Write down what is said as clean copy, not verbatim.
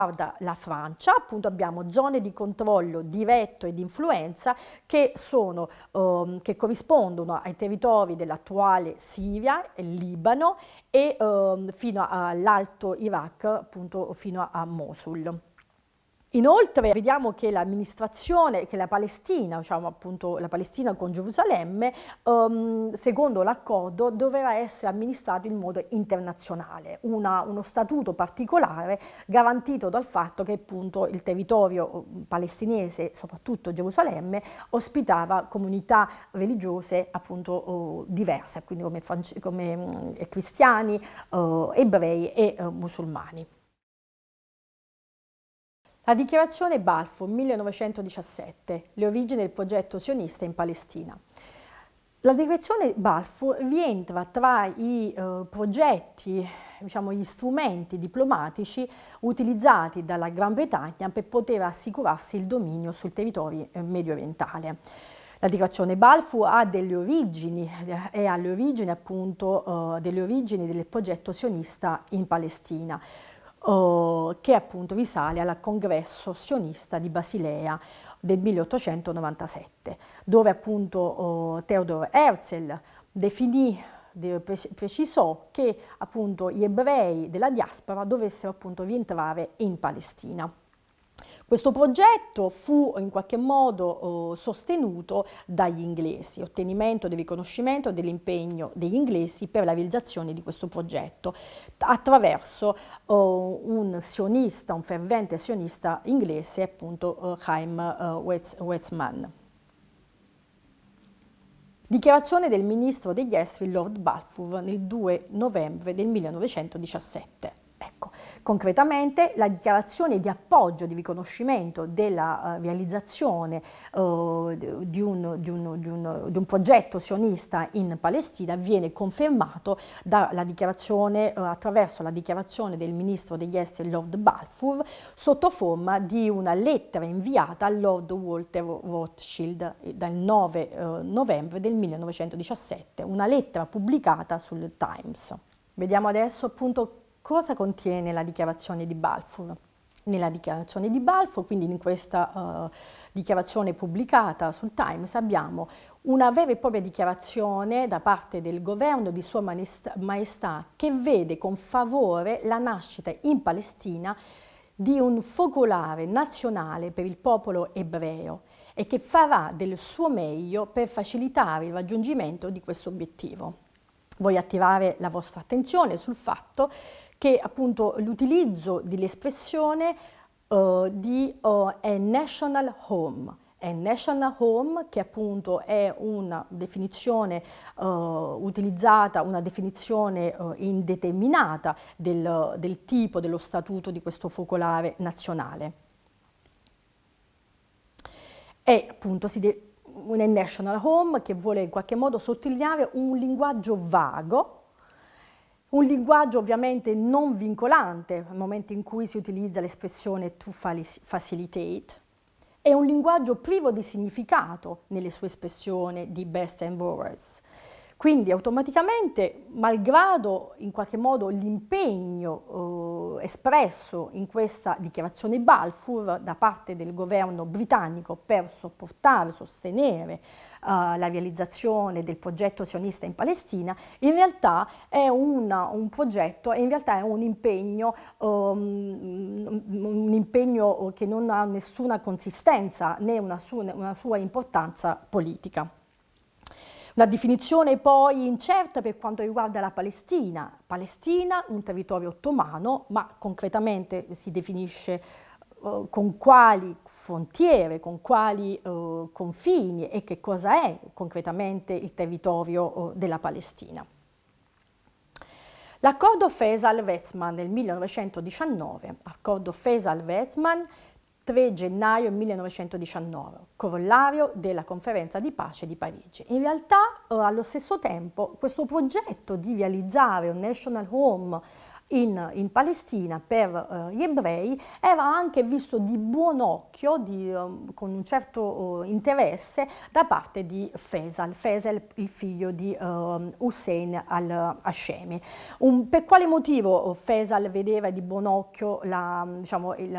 riguarda la Francia, appunto abbiamo zone di controllo diretto e di influenza che corrispondono ai territori dell'attuale Siria, il Libano e fino all'Alto Iraq, appunto fino a Mosul. Inoltre vediamo che l'amministrazione, che la Palestina, diciamo appunto la Palestina con Gerusalemme, secondo l'accordo doveva essere amministrato in modo internazionale, uno statuto particolare garantito dal fatto che appunto il territorio palestinese, soprattutto Gerusalemme, ospitava comunità religiose appunto diverse, quindi come cristiani, ebrei e musulmani. La dichiarazione Balfour 1917, le origini del progetto sionista in Palestina. La dichiarazione Balfour rientra tra i progetti, diciamo gli strumenti diplomatici utilizzati dalla Gran Bretagna per poter assicurarsi il dominio sul territorio medio orientale. La dichiarazione Balfour ha delle origini, è alle origini appunto delle origini del progetto sionista in Palestina, che appunto risale al congresso sionista di Basilea del 1897, dove appunto Theodor Herzl precisò che appunto gli ebrei della diaspora dovessero appunto rientrare in Palestina. Questo progetto fu in qualche modo sostenuto dagli inglesi, ottenimento del riconoscimento e dell'impegno degli inglesi per la realizzazione di questo progetto attraverso un fervente sionista inglese, appunto Chaim Weizmann. Dichiarazione del ministro degli esteri Lord Balfour nel 2 novembre del 1917. Ecco, concretamente la dichiarazione di appoggio, di riconoscimento della realizzazione di un progetto sionista in Palestina viene confermato attraverso la dichiarazione del ministro degli esteri Lord Balfour sotto forma di una lettera inviata a Lord Walter Rothschild dal 9 novembre del 1917, una lettera pubblicata sul Times. Vediamo adesso appunto cosa contiene la dichiarazione di Balfour. Nella dichiarazione di Balfour, quindi in questa dichiarazione pubblicata sul Times, abbiamo una vera e propria dichiarazione da parte del governo di Sua Maestà che vede con favore la nascita in Palestina di un focolare nazionale per il popolo ebreo e che farà del suo meglio per facilitare il raggiungimento di questo obiettivo. Voglio attirare la vostra attenzione sul fatto che appunto l'utilizzo dell'espressione di a national home. A national home, che appunto è una definizione utilizzata, una definizione indeterminata del tipo dello statuto di questo focolare nazionale. È appunto una national home che vuole in qualche modo sottolineare un linguaggio vago, un linguaggio ovviamente non vincolante nel momento in cui si utilizza l'espressione to facilitate, è un linguaggio privo di significato nelle sue espressioni di best and worst. Quindi automaticamente, malgrado in qualche modo l'impegno espresso in questa dichiarazione Balfour da parte del governo britannico per sostenere la realizzazione del progetto sionista in Palestina, in realtà è un progetto, in realtà è un impegno che non ha nessuna consistenza né una sua importanza politica. Una definizione poi incerta per quanto riguarda la Palestina. Palestina, un territorio ottomano, ma concretamente si definisce con quali frontiere, con quali confini e che cosa è concretamente il territorio della Palestina. L'accordo Faisal-Weizmann del 1919, accordo Faisal-Weizmann 3 gennaio 1919, corollario della conferenza di pace di Parigi. In realtà, allo stesso tempo, questo progetto di realizzare un national home in Palestina per gli ebrei, era anche visto di buon occhio, con un certo interesse da parte di Faisal, il figlio di Hussein al-Hashemi. Per quale motivo Faisal vedeva di buon occhio diciamo,